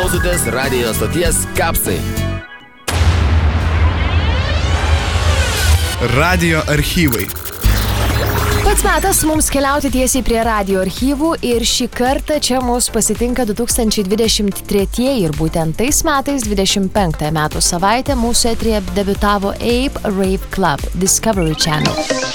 klausotės radijo stoties Kapsai. Radijo archyvai. Pats metas mums keliauti tiesiai prie radijo archyvų ir šį kartą čia mus pasitinka 2023 ir būtent tais metais 25 metų savaitę mūsų eteryje debiutavo Ape Rave Club Discovery Channel.